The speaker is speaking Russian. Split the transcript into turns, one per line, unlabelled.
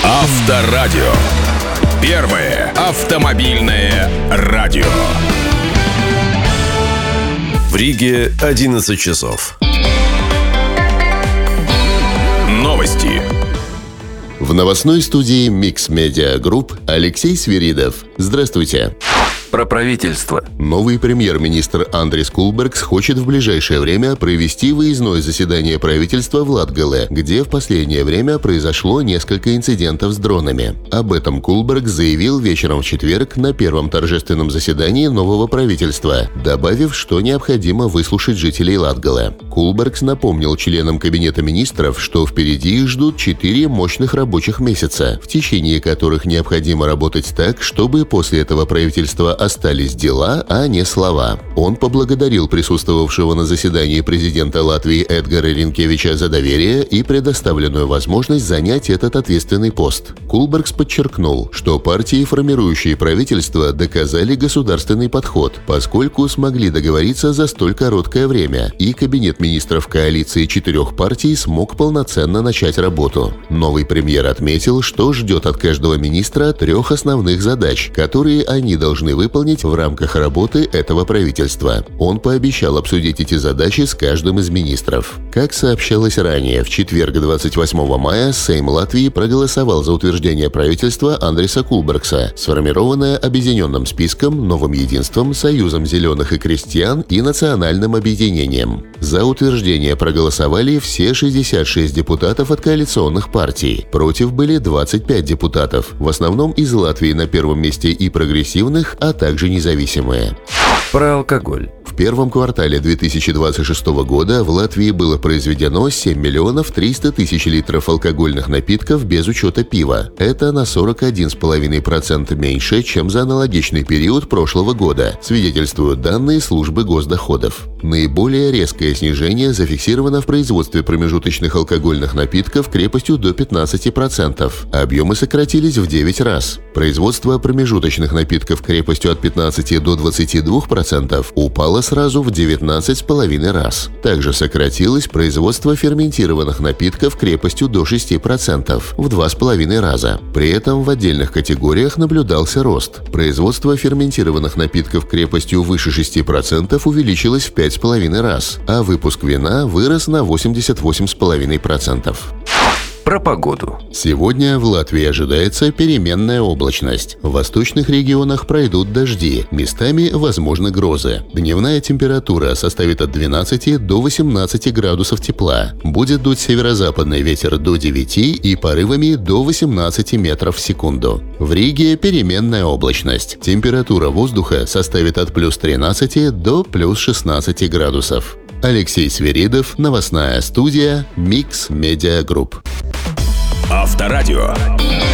Авторадио. Первое автомобильное радио.
В Риге 11 часов.
Новости.
В новостной студии Mix Media Group Алексей Свиридов. Здравствуйте.
Про правительство.
Новый премьер-министр Андрис Кулбергс хочет в ближайшее время провести выездное заседание правительства в Латгале, где в последнее время произошло несколько инцидентов с дронами. Об этом Кулбергс заявил вечером в четверг на первом торжественном заседании нового правительства, добавив, что необходимо выслушать жителей Латгале. Кулбергс напомнил членам Кабинета министров, что впереди их ждут 4 мощных рабочих месяца, в течение которых необходимо работать так, чтобы после этого правительства остались дела, а не слова. Он поблагодарил присутствовавшего на заседании президента Латвии Эдгара Ринкевича за доверие и предоставленную возможность занять этот ответственный пост. Кулбергс подчеркнул, что партии, формирующие правительство, доказали государственный подход, поскольку смогли договориться за столь короткое время, и Кабинет министров коалиции 4 партий смог полноценно начать работу. Новый премьер отметил, что ждет от каждого министра 3 основных задач, которые они должны выполнить в рамках работы этого правительства. Он пообещал обсудить эти задачи с каждым из министров. Как сообщалось ранее, в четверг 28 мая Сейм Латвии проголосовал за утверждение правительства Андриса Кулбергса, сформированное объединенным списком, Новым единством, Союзом зеленых и крестьян и Национальным объединением. За утверждение проголосовали все 66 депутатов от коалиционных партий. Против были 25 депутатов, в основном из Латвии на первом месте и прогрессивных, а также независимые.
Про алкоголь.
В первом квартале 2026 года в Латвии было произведено 7 миллионов 300 тысяч литров алкогольных напитков без учета пива. Это на 41,5% меньше, чем за аналогичный период прошлого года, свидетельствуют данные службы госдоходов. Наиболее резкое снижение зафиксировано в производстве промежуточных алкогольных напитков крепостью до 15%. Объемы сократились в 9 раз. Производство промежуточных напитков крепостью от 15 до 22% упало сразу в 19,5 раз. Также сократилось производство ферментированных напитков крепостью до 6% в 2,5 раза. При этом в отдельных категориях наблюдался рост. Производство ферментированных напитков крепостью выше 6% увеличилось в 5,5 раз, а выпуск вина вырос на 88,5%.
Про погоду.
Сегодня в Латвии ожидается переменная облачность. В восточных регионах пройдут дожди, местами возможны грозы. Дневная температура составит от 12 до 18 градусов тепла. Будет дуть северо-западный ветер до 9 и порывами до 18 метров в секунду. В Риге переменная облачность. Температура воздуха составит от плюс 13 до плюс 16 градусов. Алексей Свиридов, новостная студия Mix Media Group.
Авторадио.